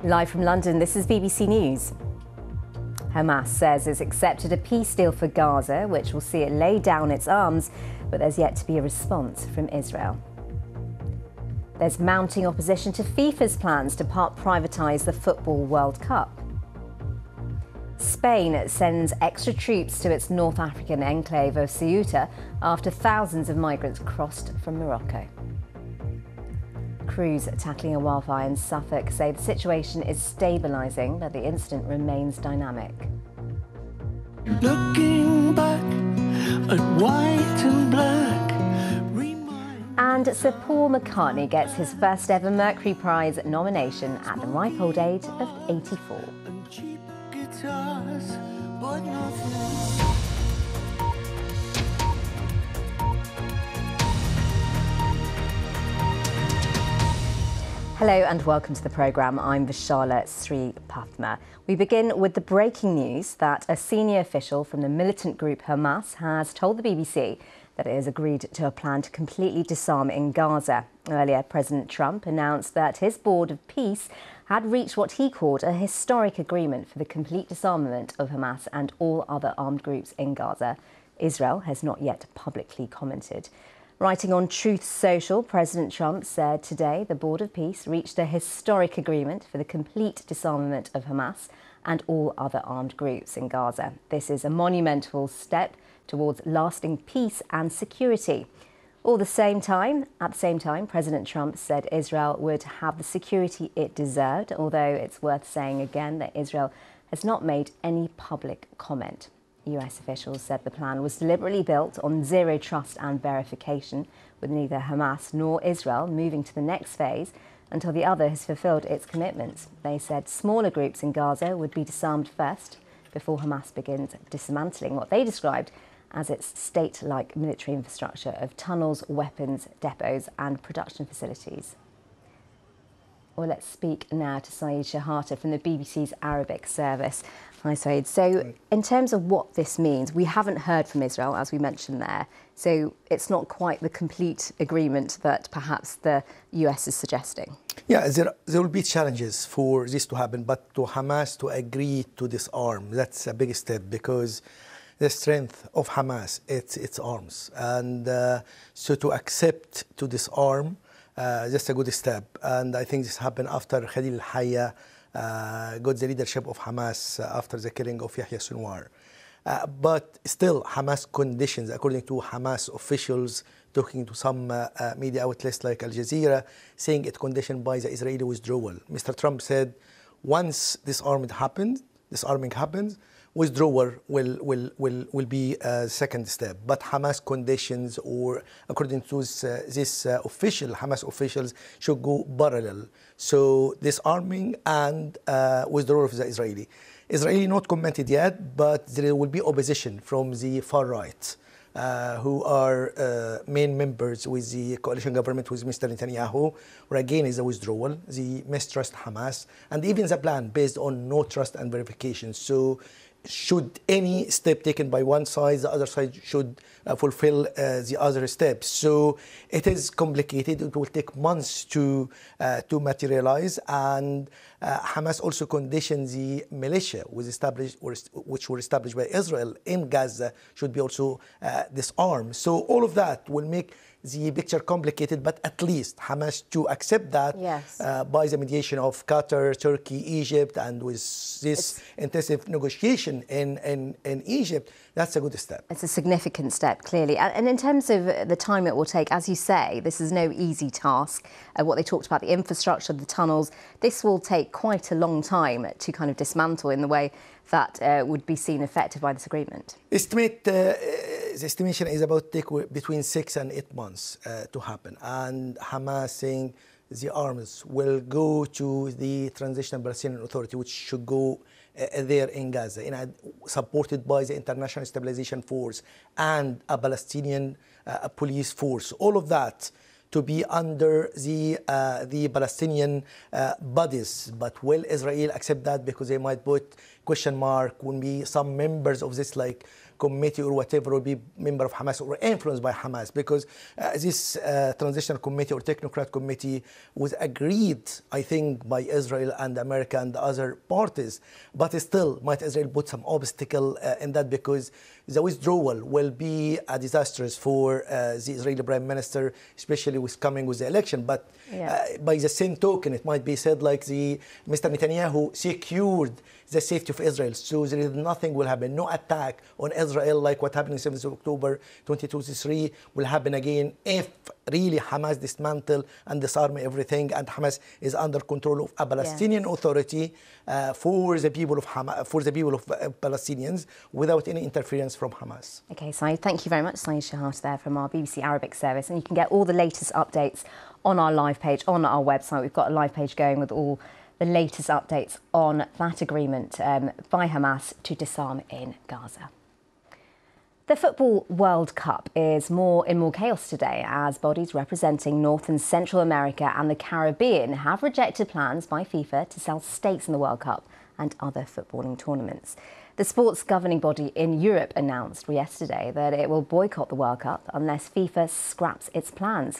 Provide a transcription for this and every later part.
Live from London, this is BBC News. Hamas says it's accepted a peace deal for Gaza, which will see it lay down its arms, but there's yet to be a response from Israel. There's mounting opposition to FIFA's plans to part privatise the Football World Cup. Spain sends extra troops to its North African enclave of Ceuta after thousands of migrants crossed from Morocco. Crews tackling a wildfire in Suffolk say the situation is stabilising, but the incident remains dynamic. Looking back at white and black. And Sir Paul McCartney gets his first ever Mercury Prize nomination at the ripe old age of 84. Hello and welcome to the programme. I'm Vishala Sripathma. We begin with the breaking news that a senior official from the militant group Hamas has told the BBC that it has agreed to a plan to completely disarm in Gaza. Earlier, President Trump announced that his Board of Peace had reached what he called a historic agreement for the complete disarmament of Hamas and all other armed groups in Gaza. Israel has not yet publicly commented. Writing on Truth Social, President Trump said today the Board of Peace reached a historic agreement for the complete disarmament of Hamas and all other armed groups in Gaza. This is a monumental step towards lasting peace and security. At the same time, President Trump said Israel would have the security it deserved, although it's worth saying again that Israel has not made any public comment. US officials said the plan was deliberately built on zero trust and verification, with neither Hamas nor Israel moving to the next phase until the other has fulfilled its commitments. They said smaller groups in Gaza would be disarmed first before Hamas begins dismantling what they described as its state-like military infrastructure of tunnels, weapons, depots and production facilities. Well, let's speak now to Saeed Shahata from the BBC's Arabic service. Hi, Saeed. So in terms of what this means, we haven't heard from Israel, as we mentioned there. So it's not quite the complete agreement that perhaps the US is suggesting. Yeah, there will be challenges for this to happen, but to Hamas to agree to disarm, that's a big step, because the strength of Hamas, it's its arms. And so to accept to disarm, that's a good step. And I think this happened after Khalil al-Hayya got the leadership of Hamas after the killing of Yahya Sinwar. But still, Hamas conditions, according to Hamas officials, talking to some media outlets like Al Jazeera, saying it conditioned by the Israeli withdrawal. Mr. Trump said, once disarming happens, withdrawal will be a second step. But Hamas conditions, or according to this Hamas officials, should go parallel. So disarming and withdrawal of the Israeli. Israeli not commented yet, but there will be opposition from the far right, who are main members with the coalition government with Mr. Netanyahu, where again is a withdrawal, the mistrust Hamas, and even the plan based on no trust and verification. So should any step taken by one side, the other side should fulfill the other steps. So it is complicated. It will take months to materialize. And Hamas also conditions the militia which were established by Israel in Gaza should be also disarmed. So all of that will make the picture complicated, but at least Hamas to accept that by the mediation of Qatar, Turkey, Egypt, and with this intensive negotiation in Egypt, that's a good step. It's a significant step, clearly. And in terms of the time it will take, as you say, this is no easy task. What they talked about, the infrastructure, the tunnels, this will take quite a long time to kind of dismantle in the way that would be seen affected by this agreement. The estimation is about between 6 and 8 months to happen. And Hamas saying the arms will go to the Transitional Palestinian Authority, which should go there in Gaza, supported by the International Stabilization Force and a Palestinian police force. All of that to be under the Palestinian bodies. But will Israel accept that? Because they might put question mark when some members of this, like committee or whatever will be member of Hamas or influenced by Hamas, because this transitional committee or technocrat committee was agreed, I think, by Israel and America and the other parties. But still, might Israel put some obstacle in that, because the withdrawal will be disastrous for the Israeli Prime Minister, especially with coming with the election. But by the same token, it might be said like Mr. Netanyahu secured the safety of Israel. So there is nothing will happen. No attack on Israel like what happened on 7th of October 2023 will happen again if really Hamas dismantle and disarm everything, and Hamas is under control of a Palestinian authority for the people of Palestinians without any interference from Hamas. Okay, Saeed, thank you very much. Saeed Shahat there from our BBC Arabic service. And you can get all the latest updates on our live page, on our website. We've got a live page going with all the latest updates on that agreement by Hamas to disarm in Gaza. The Football World Cup is in more chaos today, as bodies representing North and Central America and the Caribbean have rejected plans by FIFA to sell stakes in the World Cup and other footballing tournaments. The sports governing body in Europe announced yesterday that it will boycott the World Cup unless FIFA scraps its plans.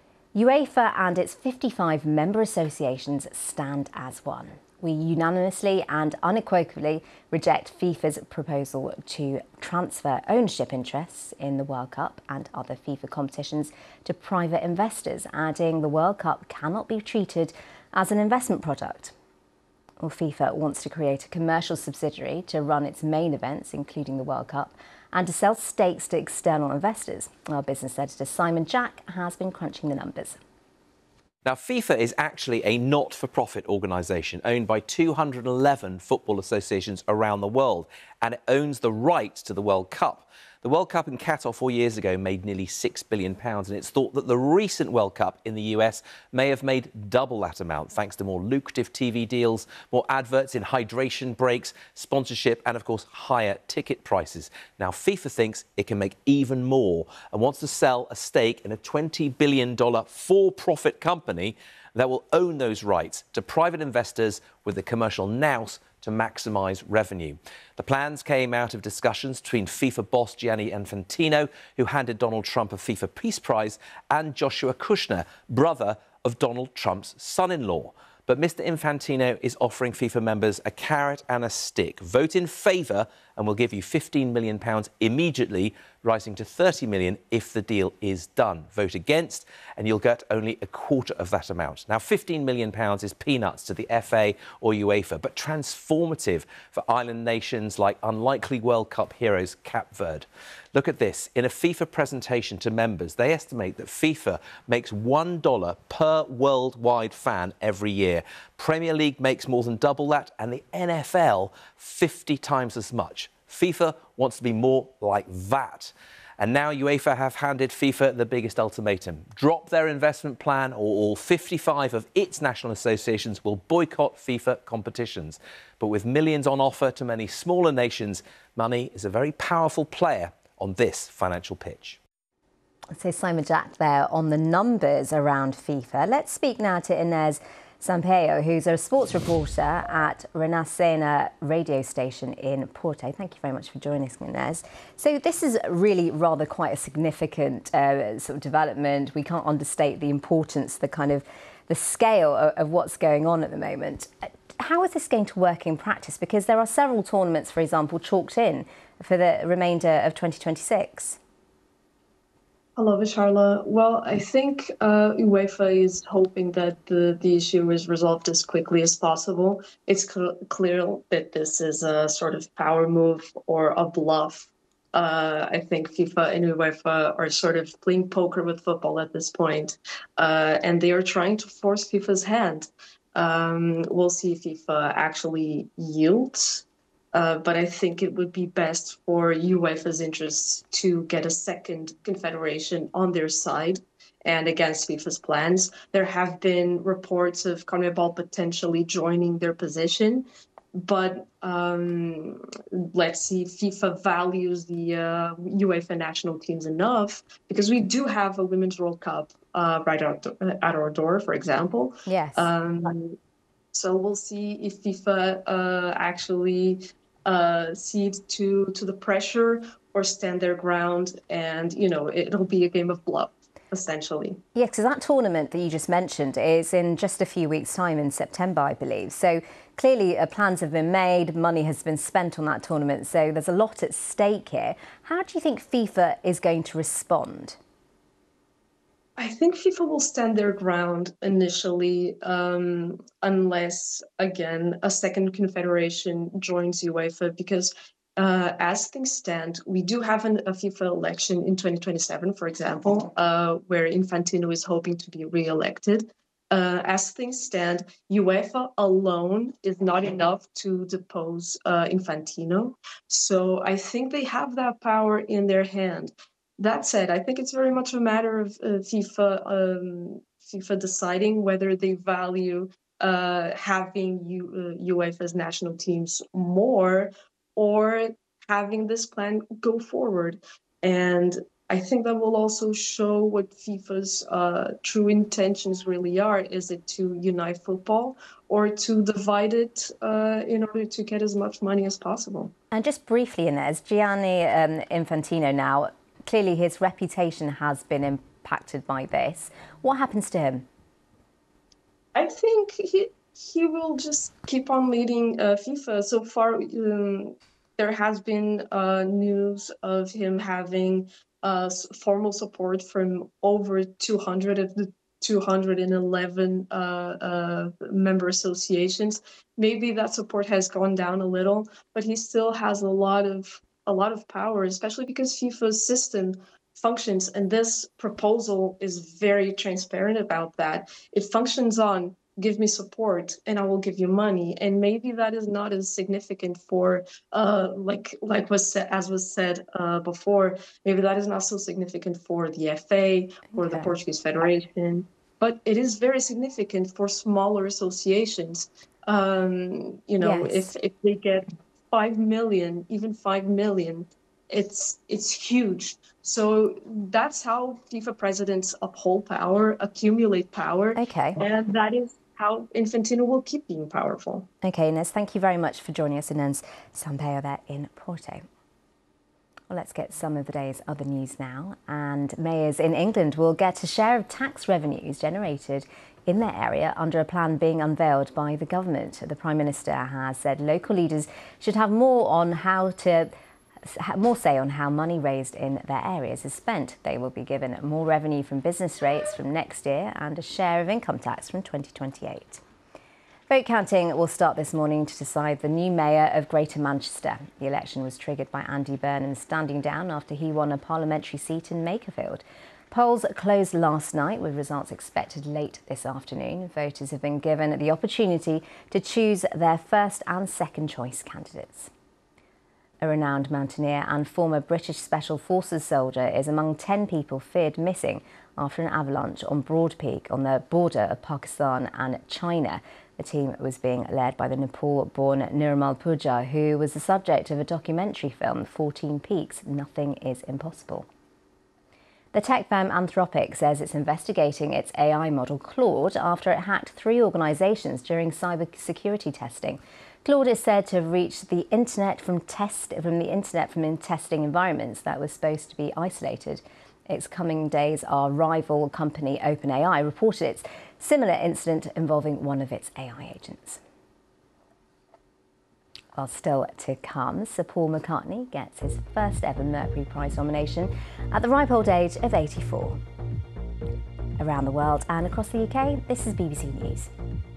UEFA and its 55 member associations stand as one. We unanimously and unequivocally reject FIFA's proposal to transfer ownership interests in the World Cup and other FIFA competitions to private investors, adding the World Cup cannot be treated as an investment product. Well, FIFA wants to create a commercial subsidiary to run its main events, including the World Cup, and to sell stakes to external investors. Our business editor Simon Jack has been crunching the numbers. Now, FIFA is actually a not-for-profit organisation owned by 211 football associations around the world, and it owns the rights to the World Cup. The World Cup in Qatar 4 years ago made nearly £6 billion, and it's thought that the recent World Cup in the US may have made double that amount, thanks to more lucrative TV deals, more adverts in hydration breaks, sponsorship, and, of course, higher ticket prices. Now, FIFA thinks it can make even more and wants to sell a stake in a $20 billion for-profit company that will own those rights to private investors with the commercial nous to maximise revenue. The plans came out of discussions between FIFA boss Gianni Infantino, who handed Donald Trump a FIFA Peace Prize, and Joshua Kushner, brother of Donald Trump's son-in-law. But Mr. Infantino is offering FIFA members a carrot and a stick. Vote in favour and we'll give you £15 million immediately, rising to £30 million if the deal is done. Vote against and you'll get only a quarter of that amount. Now, £15 million is peanuts to the FA or UEFA, but transformative for island nations like unlikely World Cup heroes Cape Verde. Look at this. In a FIFA presentation to members, they estimate that FIFA makes $1 per worldwide fan every year. Premier League makes more than double that, and the NFL 50 times as much. FIFA wants to be more like that. And now UEFA have handed FIFA the biggest ultimatum. Drop their investment plan or all 55 of its national associations will boycott FIFA competitions. But with millions on offer to many smaller nations, money is a very powerful player on this financial pitch. So Simon Jack there on the numbers around FIFA. Let's speak now to Inez Sampaio, who's a sports reporter at Renascena radio station in Porto. Thank you very much for joining us, Inez. So this is really rather quite a significant sort of development. We can't understate the importance, the scale of what's going on at the moment. How is this going to work in practice? Because there are several tournaments, for example, chalked in for the remainder of 2026. Hello, Visharla. Well, I think UEFA is hoping that the issue is resolved as quickly as possible. It's clear that this is a sort of power move or a bluff. I think FIFA and UEFA are sort of playing poker with football at this point, and they are trying to force FIFA's hand. We'll see if FIFA actually yields. But I think it would be best for UEFA's interests to get a second confederation on their side and against FIFA's plans. There have been reports of CONMEBOL potentially joining their position, but let's see if FIFA values the UEFA national teams enough, because we do have a Women's World Cup right at our door, for example. Yes. So we'll see if FIFA actually cede to the pressure, or stand their ground, and it'll be a game of bluff, essentially. Yeah, because that tournament that you just mentioned is in just a few weeks' time in September, I believe. So clearly plans have been made, money has been spent on that tournament, so there's a lot at stake here. How do you think FIFA is going to respond? I think FIFA will stand their ground initially, unless, again, a second confederation joins UEFA, because as things stand, we do have a FIFA election in 2027, for example, where Infantino is hoping to be re-elected. As things stand, UEFA alone is not enough to depose Infantino. So I think they have that power in their hand. That said, I think it's very much a matter of FIFA deciding whether they value having UEFA's national teams more, or having this plan go forward. And I think that will also show what FIFA's true intentions really are. Is it to unite football, or to divide it in order to get as much money as possible? And just briefly, Inez, Gianni Infantino now, clearly his reputation has been impacted by this. What happens to him? I think he will just keep on leading FIFA. So far, there has been news of him having formal support from over 200 of the 211 member associations. Maybe that support has gone down a little, but he still has a lot of power, especially because FIFA's system functions, and this proposal is very transparent about that. It functions on give me support and I will give you money, and maybe that is not as significant for like was said, as was said before. Maybe that is not so significant for the FA or the Portuguese Federation, but it is very significant for smaller associations. Yes. If they get 5 million, even 5 million, it's huge. So that's how FIFA presidents uphold power, accumulate power. Okay. And that is how Infantino will keep being powerful. Okay, Inez, thank you very much for joining us. Inez Sampaio there in Porto. Well, let's get some of the day's other news now. And mayors in England will get a share of tax revenues generated in their area under a plan being unveiled by the government. The Prime Minister has said local leaders should have more say on how money raised in their areas is spent. They will be given more revenue from business rates from next year and a share of income tax from 2028. Vote counting will start this morning to decide the new mayor of Greater Manchester. The election was triggered by Andy Burnham standing down after he won a parliamentary seat in Makerfield. Polls closed last night with results expected late this afternoon. Voters have been given the opportunity to choose their first and second choice candidates. A renowned mountaineer and former British Special Forces soldier is among 10 people feared missing after an avalanche on Broad Peak on the border of Pakistan and China. The team was being led by the Nepal-born Nirmal Pooja, who was the subject of a documentary film, 14 Peaks, Nothing is Impossible. The tech firm Anthropic says it's investigating its AI model Claude after it hacked 3 organisations during cybersecurity testing. Claude is said to have reached the internet from testing environments that was supposed to be isolated. Its coming days, our rival company OpenAI reported its similar incident involving one of its AI agents. Well, still to come, Sir Paul McCartney gets his first ever Mercury Prize nomination at the ripe old age of 84. Around the world and across the UK, this is BBC News.